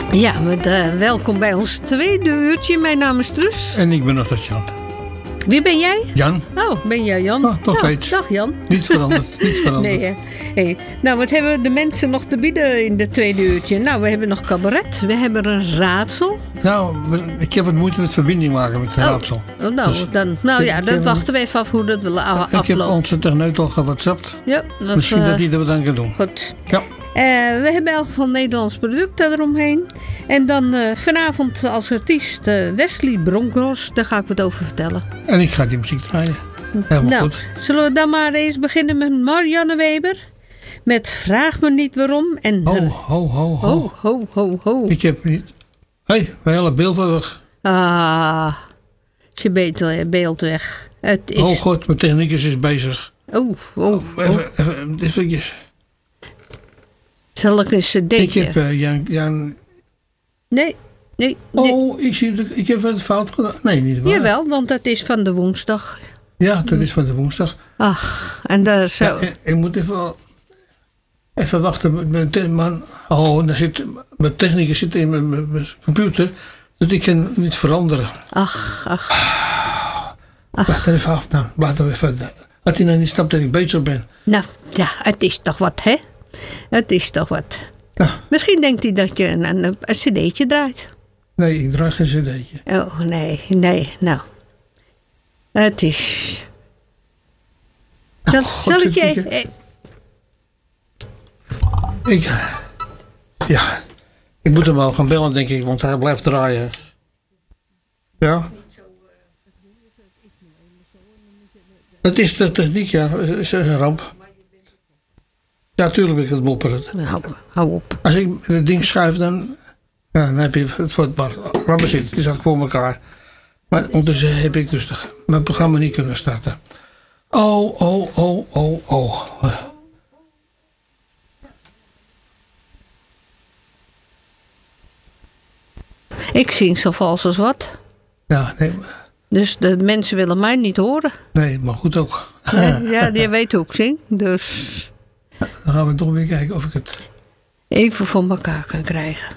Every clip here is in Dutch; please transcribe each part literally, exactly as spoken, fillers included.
Ja, met, uh, welkom bij ons tweede uurtje. Mijn naam is Truus. En ik ben nog steeds Jan. Wie ben jij? Jan. Oh, ben jij Jan? Oh, nog steeds. Dag Jan. Niet veranderd, niet veranderd. Nee, hey. Nou, wat hebben de mensen nog te bieden in het tweede uurtje? Nou, we hebben nog cabaret. We hebben een raadsel. Nou, ik heb wat moeite met verbinding maken met het oh. raadsel. Oh, nou, dus, dan, nou ja, dan heb, wachten we even af hoe dat wil aflopen. Ik heb onze techneut al gewhatsappt. Ja, dat, Misschien uh, dat hij er wat aan kan doen. Goed. Ja. Uh, we hebben elk van Nederlands producten eromheen. En dan uh, vanavond als artiest uh, Wesley Bronkhorst. Daar ga ik wat over vertellen. En ik ga die muziek draaien. Helemaal nou, goed. Zullen we dan maar eens beginnen met Marianne Weber? Met Vraag me niet waarom. En ho, ho, ho, ho. Ho, ho, ho, ho. Ik heb niet... Hé, hey, mijn hele beeld weg. Ah, is je beeld, beeld weg. Het is... Oh god, mijn technicus is bezig. Oh, oh, oh. Even, even, even. Zal ik een cd'tje? Ik heb uh, Jan... Jan... Nee, nee, nee. Oh, ik, zie, ik heb wat fout gedaan. Nee, niet waar. Jawel, want dat is van de woensdag. Ja, dat is van de woensdag. Ach, en daar zo... Ja, ik, ik moet even... Even wachten. Mijn, man, oh, daar zit, mijn technicus zit in mijn, mijn, mijn computer. Dus ik kan niet veranderen. Ach, ach. ach. Wacht er even af. Nou, laten we even... Had hij nou niet snapt dat ik bezig ben. Nou, ja, het is toch wat, hè? Het is toch wat. Ja. Misschien denkt hij dat je een, een, een cd'tje draait. Nee, ik draai geen cd'tje. Oh, nee, nee, nou. Het is... Zal, oh, God, zal ik je... Ik, eh, ik... Ja. Ik moet hem wel gaan bellen, denk ik, want hij blijft draaien. Ja. Het is de techniek, ja. Het is een ramp. Ja, tuurlijk ben ik het mopperen. hou, hou op. Als ik het ding schuif, dan... Ja, dan heb je het voor het bar. Laat maar zitten, het is al voor elkaar. Maar ondertussen heb ik dus mijn programma niet kunnen starten. Oh, oh, oh, oh, oh. Ik zing zo vals als wat. Ja, nee. Dus de mensen willen mij niet horen. Nee, maar goed ook. Ja, ja, die weet hoe ik zing. Dus... Dan gaan we toch weer kijken of ik het... even voor elkaar kan krijgen.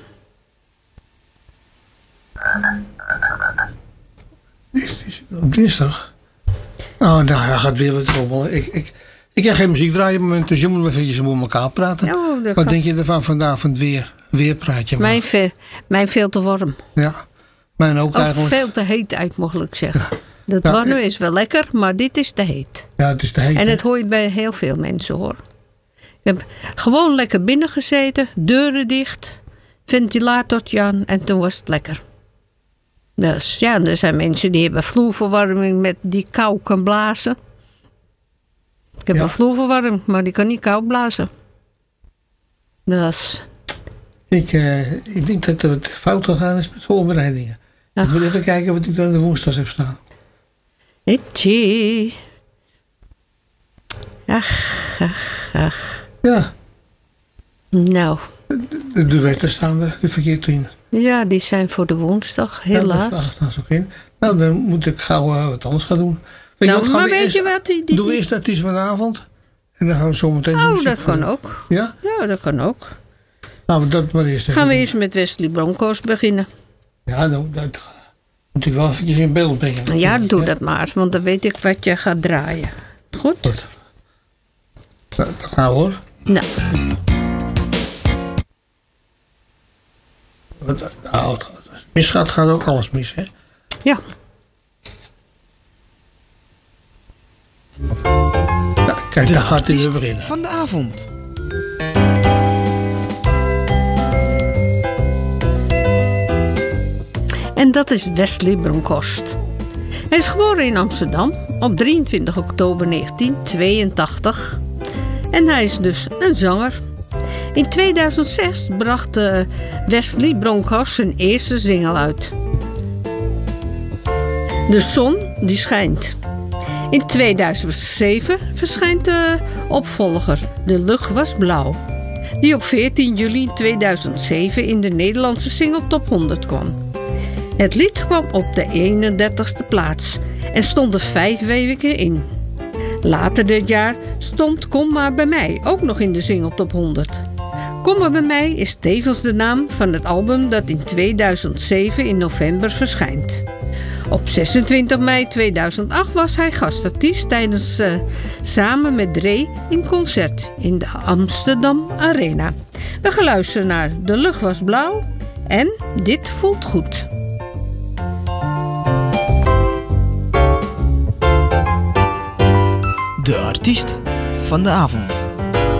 Is, is het op dinsdag? Oh, nou, hij gaat weer wat rommelen. Ik, ik, ik kan geen muziek draaien op het moment, dus je moet even met elkaar praten. Ja, wat kan... denk je ervan vanavond weer? Weer praat je maar. Mijn, ve- mijn veel te warm. Ja, mijn ook of eigenlijk. veel te heet uit, mogelijk ik zeggen. Ja. Dat ja, warme is wel lekker, maar dit is te heet. Ja, het is te heet. En het hoor je bij heel veel mensen, hoor. Ik heb gewoon lekker binnen gezeten, deuren dicht, ventilatortje aan en toen was het lekker. Dus ja, er zijn mensen die hebben vloerverwarming met die kou kan blazen. Ik heb ja. een vloerverwarming, maar die kan niet koud blazen. Dus... Ik, uh, ik denk dat er wat fout gegaan is met voorbereidingen. Ach. Ik moet even kijken wat ik dan de woensdag heb staan. Itchy. Ach, ach, ach. Ja. Nou. De, de wetten staan er de verkeerd in. Ja, die zijn voor de woensdag, helaas. Ja, daar staan ze ook in. Nou, dan moet ik gauw uh, wat anders gaan doen. Weet nou, je wat, maar weet eerst, je wat? Die, die, doe eerst dat is vanavond. En dan gaan we zo meteen... Oh, dat kan ook. Ja? Ja, dat kan ook. Nou, dat maar eerst gaan we eerst met Wesley Bronkhorst beginnen. Ja, nou, dat moet ik wel eventjes in beeld brengen. Ja, doe ja. dat maar, want dan weet ik wat je gaat draaien. Goed? Goed. Dat gaan we hoor. Nou. Nou, het misgaat, gaat ook alles mis, hè? Ja. Nou, kijk, daar gaat hij weer beginnen. Van de avond. En dat is Wesley Bronkhorst. Hij is geboren in Amsterdam op drieëntwintig oktober negentien tweeëntachtig. En hij is dus een zanger. In tweeduizend zes bracht uh, Wesley Bronkhorst zijn eerste single uit. De zon die schijnt. In tweeduizend zeven verschijnt de opvolger De lucht was blauw, die op veertien juli tweeduizend zeven in de Nederlandse single top honderd kwam. Het lied kwam op de eenendertigste plaats en stond er vijf weken in. Later dit jaar stond Kom maar bij mij ook nog in de single top honderd. Kom maar bij mij is tevens de naam van het album dat in tweeduizend zeven in november verschijnt. Op zesentwintig mei tweeduizend acht was hij gastartiest tijdens uh, samen met Dre in concert in de Amsterdam Arena. We gaan luisteren naar De lucht was blauw en Dit voelt goed. De artiest van de avond.